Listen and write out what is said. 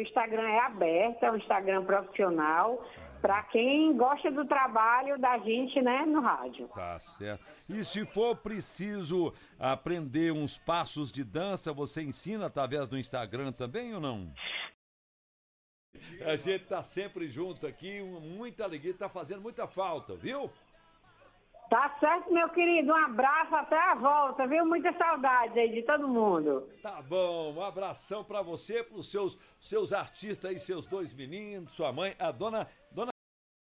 o Instagram é aberto, é um Instagram profissional, para quem gosta do trabalho da gente, né, no rádio. Tá certo. E se for preciso aprender uns passos de dança, você ensina através do Instagram também ou não? A gente tá sempre junto aqui, muita alegria, tá fazendo muita falta, viu? Tá certo, meu querido. Um abraço, até a volta, viu? Muita saudade aí de todo mundo. Tá bom, um abração pra você, pros seus artistas aí, seus dois meninos, sua mãe, a dona